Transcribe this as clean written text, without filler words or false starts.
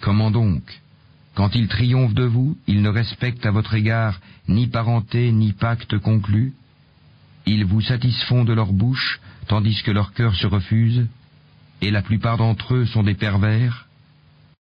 Comment donc? Quand ils triomphent de vous, ils ne respectent à votre égard ni parenté ni pacte conclu. Ils vous satisfont de leur bouche, tandis que leur cœur se refuse, et la plupart d'entre eux sont des pervers.